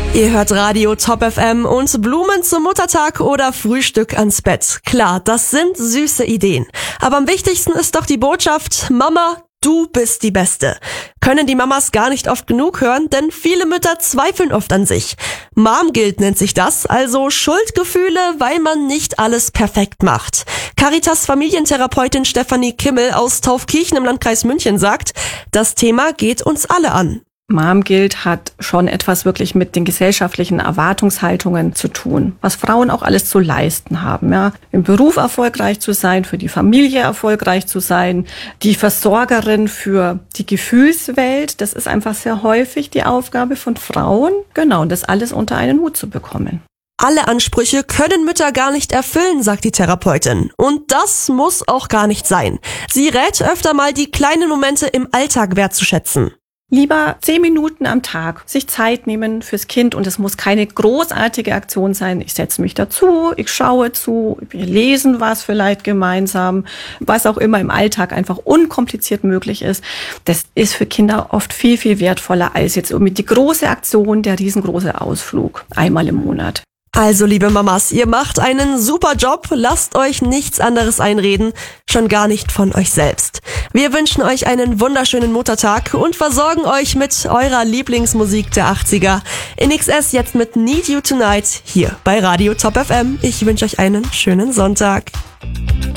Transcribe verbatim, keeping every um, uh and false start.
Ihr hört Radio Top F M und Blumen zum Muttertag oder Frühstück ans Bett. Klar, das sind süße Ideen. Aber am wichtigsten ist doch die Botschaft: Mama, du bist die Beste. Können die Mamas gar nicht oft genug hören, denn viele Mütter zweifeln oft an sich. Mom Guilt nennt sich das, also Schuldgefühle, weil man nicht alles perfekt macht. Caritas Familientherapeutin Stefanie Kimmel aus Taufkirchen im Landkreis München sagt, das Thema geht uns alle an. Mom Guilt hat schon etwas wirklich mit den gesellschaftlichen Erwartungshaltungen zu tun, was Frauen auch alles zu leisten haben. Ja, im Beruf erfolgreich zu sein, für die Familie erfolgreich zu sein, die Versorgerin für die Gefühlswelt, das ist einfach sehr häufig die Aufgabe von Frauen. Genau, und das alles unter einen Hut zu bekommen. Alle Ansprüche können Mütter gar nicht erfüllen, sagt die Therapeutin. Und das muss auch gar nicht sein. Sie rät öfter mal, die kleinen Momente im Alltag wertzuschätzen. Lieber zehn Minuten am Tag sich Zeit nehmen fürs Kind, und es muss keine großartige Aktion sein. Ich setze mich dazu, ich schaue zu, wir lesen was vielleicht gemeinsam, was auch immer im Alltag einfach unkompliziert möglich ist. Das ist für Kinder oft viel, viel wertvoller als jetzt mit die große Aktion, der riesengroße Ausflug einmal im Monat. Also, liebe Mamas, ihr macht einen super Job, lasst euch nichts anderes einreden, schon gar nicht von euch selbst. Wir wünschen euch einen wunderschönen Muttertag und versorgen euch mit eurer Lieblingsmusik der achtziger. In X S jetzt mit Need You Tonight hier bei Radio Top F M. Ich wünsche euch einen schönen Sonntag.